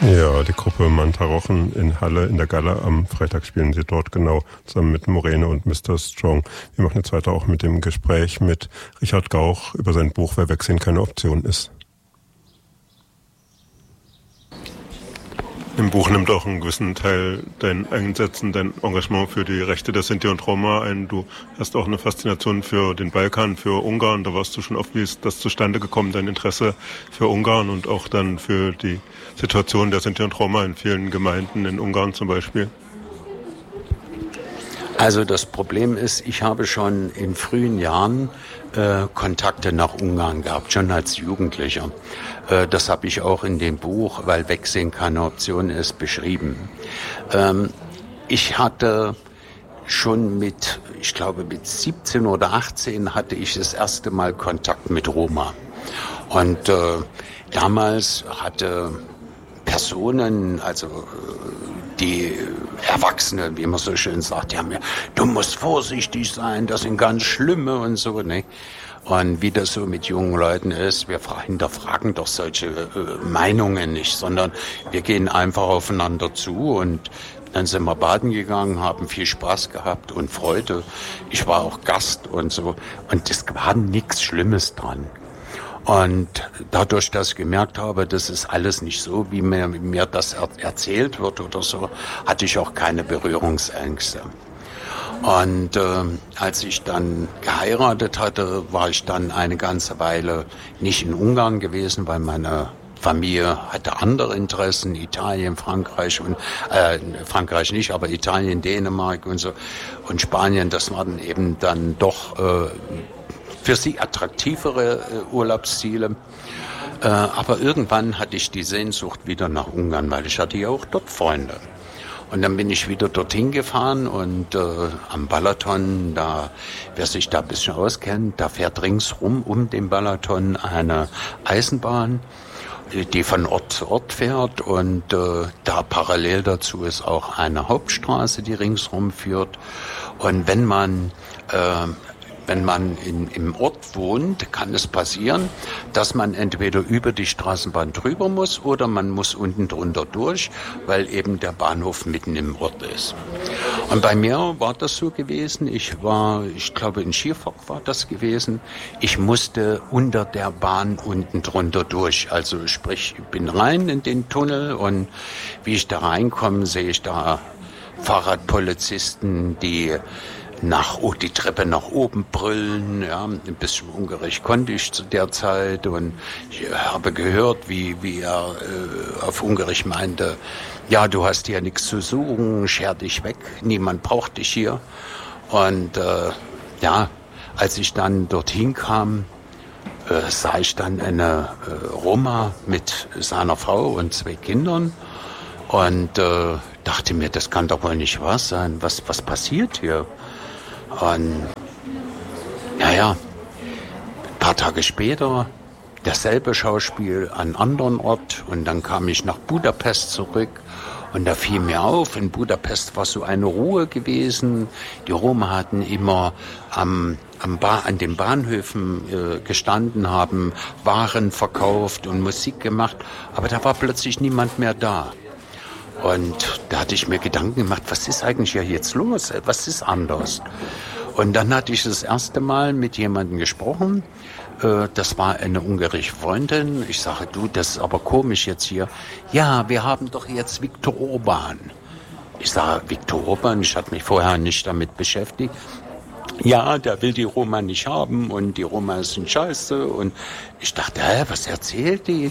Ja, die Gruppe Mantarochen in Halle in der Gala. Am Freitag spielen sie dort genau zusammen mit Morene und Mr. Strong. Wir machen jetzt weiter auch mit dem Gespräch mit Richard Gauch über sein Buch Wer Wegsehen keine Option ist. Im Buch nimmt auch einen gewissen Teil dein Einsetzen, dein Engagement für die Rechte der Sinti und Roma ein. Du hast auch eine Faszination für den Balkan, für Ungarn. Da warst du schon oft, wie ist das zustande gekommen, dein Interesse für Ungarn und auch dann für die Situation der Sinti und Roma in vielen Gemeinden in Ungarn zum Beispiel? Also das Problem ist, ich habe schon in frühen Jahren Kontakte nach Ungarn gehabt, schon als Jugendlicher. Das habe ich auch in dem Buch, weil Wegsehen keine Option ist, beschrieben. Ich hatte schon mit 17 oder 18 hatte ich das erste Mal Kontakt mit Roma. Und damals hatte Personen, also die Erwachsene, wie man so schön sagt, die haben ja, du musst vorsichtig sein, das sind ganz schlimme und so, ne? Und wie das so mit jungen Leuten ist, wir hinterfragen doch solche Meinungen nicht, sondern wir gehen einfach aufeinander zu und dann sind wir baden gegangen, haben viel Spaß gehabt und Freude. Ich war auch Gast und so und es war nichts Schlimmes dran. Und dadurch, dass ich gemerkt habe, das ist alles nicht so, wie mir das erzählt wird oder so, hatte ich auch keine Berührungsängste. Und als ich dann geheiratet hatte, war ich dann eine ganze Weile nicht in Ungarn gewesen, weil meine Familie hatte andere Interessen, Italien, Frankreich und Frankreich nicht, aber Italien, Dänemark und so und Spanien, das waren eben dann doch für sie attraktivere Urlaubsziele. Aber irgendwann hatte ich die Sehnsucht wieder nach Ungarn, weil ich hatte ja auch dort Freunde. Und dann bin ich wieder dorthin gefahren und am Balaton, wer sich da ein bisschen auskennt, da fährt ringsrum um den Balaton eine Eisenbahn, die von Ort zu Ort fährt und da parallel dazu ist auch eine Hauptstraße, die ringsrum führt. Und wenn man im Ort wohnt, kann es passieren, dass man entweder über die Straßenbahn drüber muss oder man muss unten drunter durch, weil eben der Bahnhof mitten im Ort ist. Und bei mir war das so gewesen, ich glaube in Schierfach war das gewesen, ich musste unter der Bahn unten drunter durch. Also sprich, ich bin rein in den Tunnel und wie ich da reinkomme, sehe ich da Fahrradpolizisten, die die Treppe nach oben brüllen, ja, ein bisschen Ungarisch konnte ich zu der Zeit und ich habe gehört, wie er auf Ungarisch meinte, ja, du hast hier nichts zu suchen, scher dich weg, niemand braucht dich hier. Und als ich dann dorthin kam, sah ich dann eine Roma mit seiner Frau und 2 Kindern und dachte mir, das kann doch wohl nicht wahr sein, was passiert hier? Und ein paar Tage später dasselbe Schauspiel an einem anderen Ort und dann kam ich nach Budapest zurück und da fiel mir auf, in Budapest war so eine Ruhe gewesen. Die Roma hatten immer an den Bahnhöfen gestanden, haben Waren verkauft und Musik gemacht, aber da war plötzlich niemand mehr da. Und da hatte ich mir Gedanken gemacht, was ist eigentlich hier jetzt los? Was ist anders? Und dann hatte ich das erste Mal mit jemandem gesprochen. Das war eine ungarische Freundin. Ich sage, du, das ist aber komisch jetzt hier. Ja, wir haben doch jetzt Viktor Orban. Ich sage, Viktor Orban, ich hatte mich vorher nicht damit beschäftigt. Ja, der will die Roma nicht haben und die Roma sind scheiße. Und ich dachte, was erzählt die?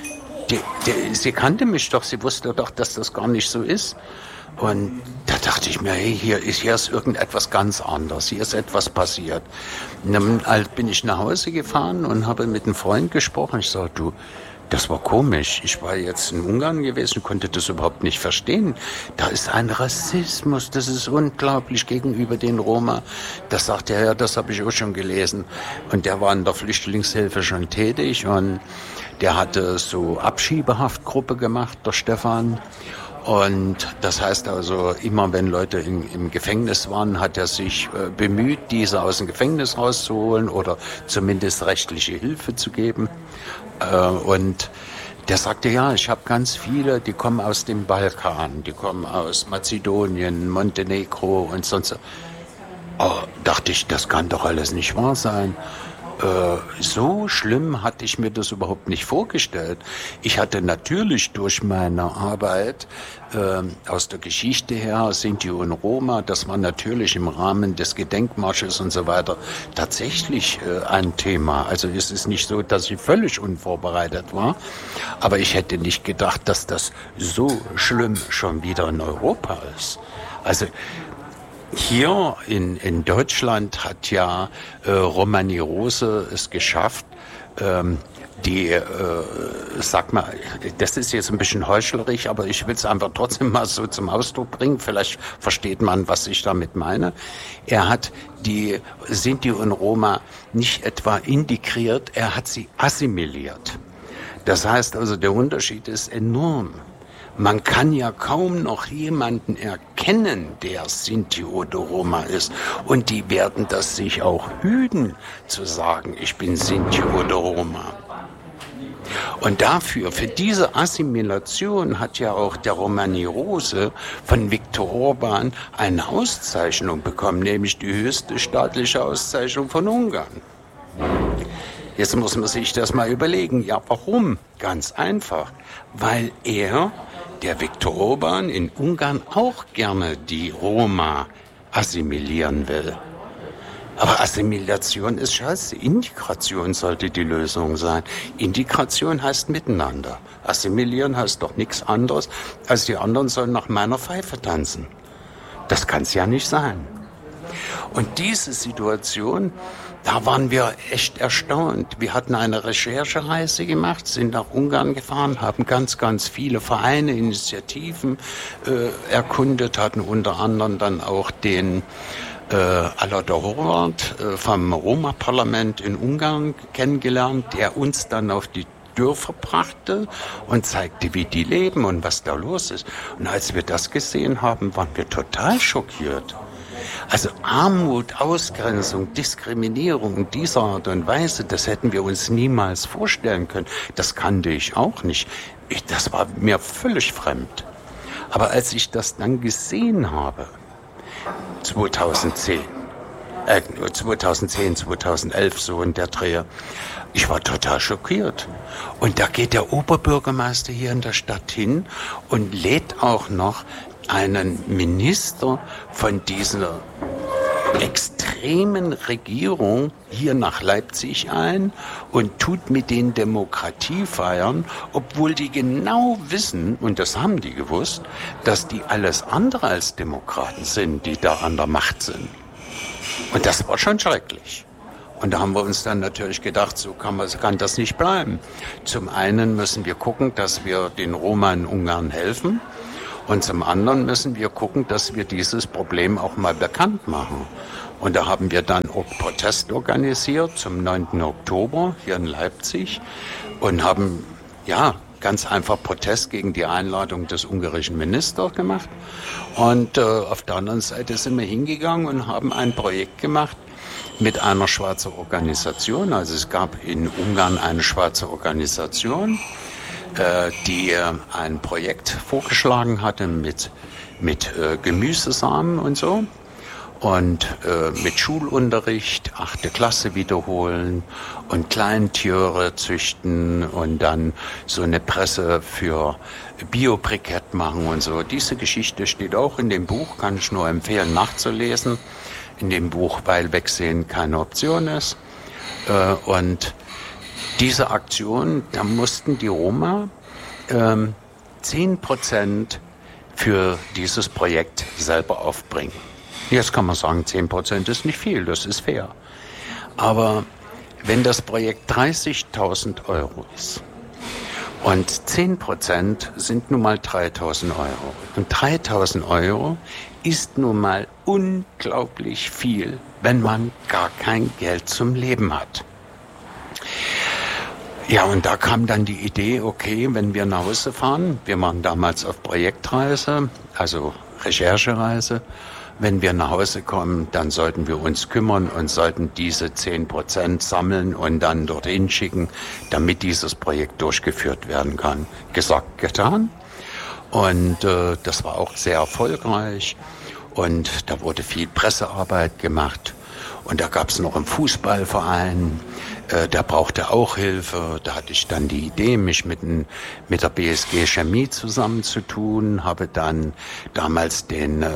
Sie kannte mich doch, sie wusste doch, dass das gar nicht so ist. Und da dachte ich mir, hey, hier ist irgendetwas ganz anderes, hier ist etwas passiert. Und dann bin ich nach Hause gefahren und habe mit einem Freund gesprochen. Ich sage, du, das war komisch. Ich war jetzt in Ungarn gewesen, konnte das überhaupt nicht verstehen. Da ist ein Rassismus, das ist unglaublich gegenüber den Roma. Das sagt er, ja, das habe ich auch schon gelesen. Und der war in der Flüchtlingshilfe schon tätig und der hatte so Abschiebehaftgruppe gemacht, der Stefan. Und das heißt also, immer wenn Leute im Gefängnis waren, hat er sich bemüht, diese aus dem Gefängnis rauszuholen oder zumindest rechtliche Hilfe zu geben. Und Der sagte, ja, ich habe ganz viele, die kommen aus dem Balkan, die kommen aus Mazedonien, Montenegro und sonst. Oh, dachte ich, das kann doch alles nicht wahr sein. So schlimm hatte ich mir das überhaupt nicht vorgestellt. Ich hatte natürlich durch meine Arbeit aus der Geschichte her, Sinti und Roma, das war natürlich im Rahmen des Gedenkmarsches und so weiter tatsächlich ein Thema. Also es ist nicht so, dass ich völlig unvorbereitet war, aber ich hätte nicht gedacht, dass das so schlimm schon wieder in Europa ist. Also hier in Deutschland hat ja Romani Rose es geschafft, sag mal, das ist jetzt ein bisschen heuchlerisch, aber ich will es einfach trotzdem mal so zum Ausdruck bringen. Vielleicht versteht man, was ich damit meine. Er hat die Sinti und Roma nicht etwa integriert, er hat sie assimiliert. Das heißt also, der Unterschied ist enorm. Man kann ja kaum noch jemanden erkennen, der Sinti oder Roma ist. Und die werden das sich auch hüten, zu sagen, ich bin Sinti oder Roma. Und dafür, für diese Assimilation hat ja auch der Romani Rose von Viktor Orban eine Auszeichnung bekommen, nämlich die höchste staatliche Auszeichnung von Ungarn. Jetzt muss man sich das mal überlegen. Ja, warum? Ganz einfach. Weil der Viktor Orban in Ungarn auch gerne die Roma assimilieren will. Aber Assimilation ist scheiße. Integration sollte die Lösung sein. Integration heißt Miteinander. Assimilieren heißt doch nichts anderes, als die anderen sollen nach meiner Pfeife tanzen. Das kann's ja nicht sein. Und diese Situation, da waren wir echt erstaunt. Wir hatten eine Recherchereise gemacht, sind nach Ungarn gefahren, haben ganz, ganz viele Vereine, Initiativen erkundet, hatten unter anderem dann auch den Alador Horvath vom Roma-Parlament in Ungarn kennengelernt, der uns dann auf die Dörfer brachte und zeigte, wie die leben und was da los ist. Und als wir das gesehen haben, waren wir total schockiert. Also Armut, Ausgrenzung, Diskriminierung dieser Art und Weise, das hätten wir uns niemals vorstellen können. Das kannte ich auch nicht. Das war mir völlig fremd. Aber als ich das dann gesehen habe, 2010, 2011, so in der Dreh, ich war total schockiert. Und da geht der Oberbürgermeister hier in der Stadt hin und lädt auch noch einen Minister von dieser extremen Regierung hier nach Leipzig ein und tut mit den Demokratie feiern, obwohl die genau wissen, und das haben die gewusst, dass die alles andere als Demokraten sind, die da an der Macht sind. Und das war schon schrecklich. Und da haben wir uns dann natürlich gedacht, so kann das nicht bleiben. Zum einen müssen wir gucken, dass wir den Roma in Ungarn helfen. Und zum anderen müssen wir gucken, dass wir dieses Problem auch mal bekannt machen. Und da haben wir dann auch Protest organisiert zum 9. Oktober hier in Leipzig und haben ganz einfach Protest gegen die Einladung des ungarischen Ministers gemacht. Und auf der anderen Seite sind wir hingegangen und haben ein Projekt gemacht mit einer schwarzen Organisation. Also es gab in Ungarn eine schwarze Organisation, die ein Projekt vorgeschlagen hatte mit Gemüsesamen und so und mit Schulunterricht, 8. Klasse wiederholen und Kleintiere züchten und dann so eine Presse für Biobrikett machen und so. Diese Geschichte steht auch in dem Buch, kann ich nur empfehlen nachzulesen, in dem Buch, weil Wegsehen keine Option ist. Und diese Aktion, da mussten die Roma 10% für dieses Projekt selber aufbringen. Jetzt kann man sagen, 10% ist nicht viel, das ist fair. Aber wenn das Projekt 30.000 Euro ist und 10% sind nun mal 3.000 Euro und 3.000 Euro ist nun mal unglaublich viel, wenn man gar kein Geld zum Leben hat. Ja, und da kam dann die Idee, okay, wenn wir nach Hause fahren, wir waren damals auf Projektreise, also Recherchereise, wenn wir nach Hause kommen, dann sollten wir uns kümmern und sollten diese 10% sammeln und dann dorthin schicken, damit dieses Projekt durchgeführt werden kann. Gesagt, getan. Und das war auch sehr erfolgreich. Und da wurde viel Pressearbeit gemacht. Und da gab es noch einen Fußballverein, der brauchte auch Hilfe. Da hatte ich dann die Idee, mich mit der BSG Chemie zusammenzutun, habe dann damals den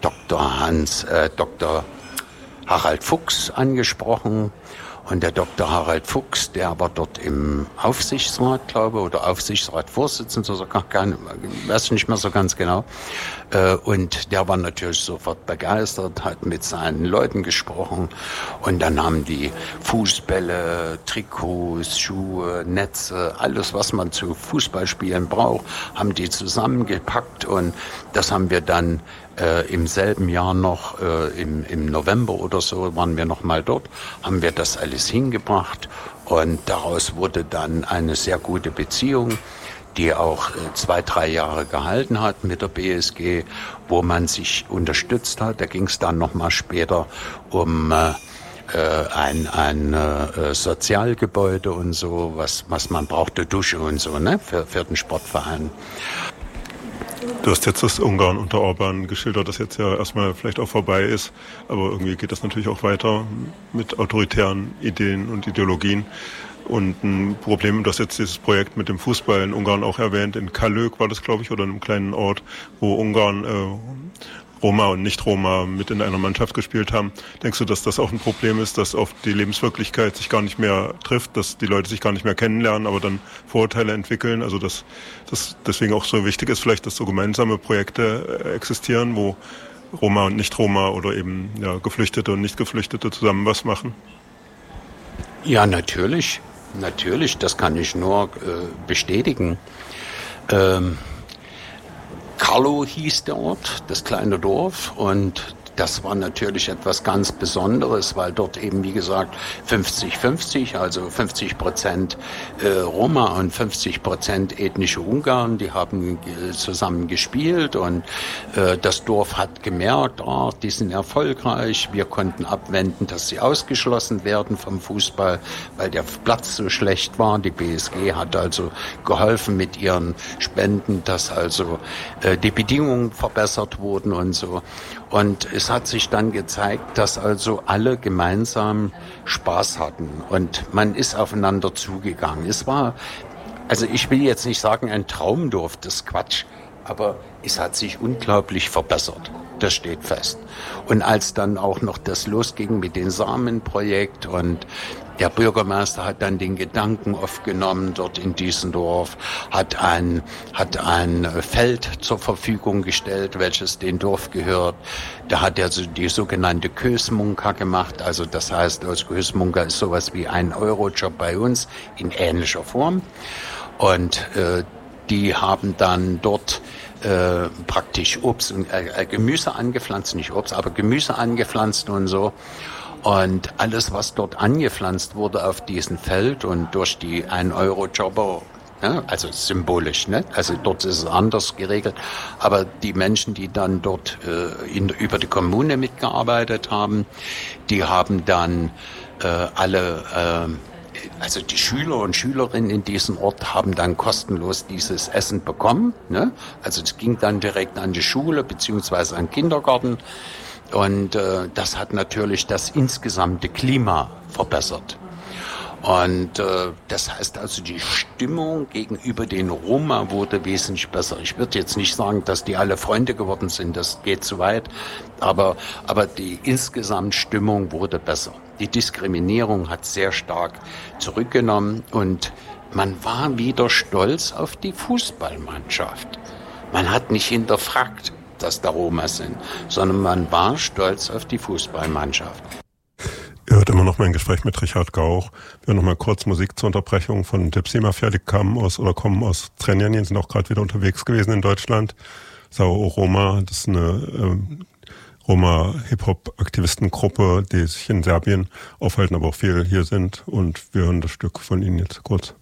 Dr. Harald Fuchs angesprochen. Und der Dr. Harald Fuchs, der war dort im Aufsichtsrat, glaube ich, oder Aufsichtsratsvorsitzender, so weiß ich nicht mehr so ganz genau. Und der war natürlich sofort begeistert, hat mit seinen Leuten gesprochen. Und dann haben die Fußbälle, Trikots, Schuhe, Netze, alles, was man zu Fußballspielen braucht, haben die zusammengepackt. Und das haben wir dann im selben Jahr noch, im November oder so, waren wir noch mal dort, haben wir das alles hingebracht. Und daraus wurde dann eine sehr gute Beziehung, die auch 2-3 Jahre gehalten hat mit der BSG, wo man sich unterstützt hat. Da ging es dann noch mal später um ein Sozialgebäude und so, was man brauchte, Dusche und so, ne, für den Sportverein. Du hast jetzt das Ungarn unter Orban geschildert, das jetzt ja erstmal vielleicht auch vorbei ist, aber irgendwie geht das natürlich auch weiter mit autoritären Ideen und Ideologien. Und ein Problem, das jetzt dieses Projekt mit dem Fußball in Ungarn auch erwähnt, in Kalők war das, glaube ich, oder in einem kleinen Ort, wo Ungarn Roma und Nicht-Roma mit in einer Mannschaft gespielt haben. Denkst du, dass das auch ein Problem ist, dass oft die Lebenswirklichkeit sich gar nicht mehr trifft, dass die Leute sich gar nicht mehr kennenlernen, aber dann Vorurteile entwickeln? Also dass das deswegen auch so wichtig ist, vielleicht, dass so gemeinsame Projekte existieren, wo Roma und Nicht-Roma oder eben ja, Geflüchtete und Nicht-Geflüchtete zusammen was machen? Ja, natürlich. Natürlich, das kann ich nur bestätigen. Karlo hieß der Ort, das kleine Dorf, und das war natürlich etwas ganz Besonderes, weil dort eben, wie gesagt, 50-50, also 50% Roma und 50% ethnische Ungarn, die haben zusammen gespielt, und das Dorf hat gemerkt, die sind erfolgreich. Wir konnten abwenden, dass sie ausgeschlossen werden vom Fußball, weil der Platz so schlecht war. Die BSG hat also geholfen mit ihren Spenden, dass also die Bedingungen verbessert wurden und so. Und es hat sich dann gezeigt, dass also alle gemeinsam Spaß hatten und man ist aufeinander zugegangen. Es war, also ich will jetzt nicht sagen ein Traumdorf, das ist Quatsch, aber es hat sich unglaublich verbessert. Das steht fest. Und als dann auch noch das losging mit dem Samenprojekt und der Bürgermeister hat dann den Gedanken aufgenommen, dort in diesem Dorf, hat ein Feld zur Verfügung gestellt, welches dem Dorf gehört. Da hat er so die sogenannte Kösmunka gemacht. Also das heißt, als Kösmunka ist sowas wie ein Eurojob bei uns in ähnlicher Form. Und die haben dann dort praktisch Obst und Gemüse angepflanzt, nicht Obst, aber Gemüse angepflanzt und so. Und alles, was dort angepflanzt wurde auf diesem Feld und durch die 1-Euro-Jobber, ja, also symbolisch, ne? Also dort ist es anders geregelt, aber die Menschen, die dann dort über die Kommune mitgearbeitet haben, die haben dann also die Schüler und Schülerinnen in diesem Ort haben dann kostenlos dieses Essen bekommen, ne? Also es ging dann direkt an die Schule beziehungsweise an den Kindergarten. Und das hat natürlich das insgesamte Klima verbessert. Und das heißt also, die Stimmung gegenüber den Roma wurde wesentlich besser. Ich würde jetzt nicht sagen, dass die alle Freunde geworden sind, das geht zu weit, aber die insgesamt Stimmung wurde besser. Die Diskriminierung hat sehr stark zurückgenommen und man war wieder stolz auf die Fußballmannschaft. Man hat nicht hinterfragt, dass da Roma sind, sondern man war stolz auf die Fußballmannschaft. Ihr hört immer noch mein Gespräch mit Richard Gauch. Wir hören noch mal kurz Musik zur Unterbrechung von Gypsy Mafia. Die kommen aus Zrenjanin, sind auch gerade wieder unterwegs gewesen in Deutschland. Sao Roma, das ist eine Roma-Hip-Hop-Aktivistengruppe, die sich in Serbien aufhalten, aber auch viel hier sind. Und wir hören das Stück von ihnen jetzt kurz.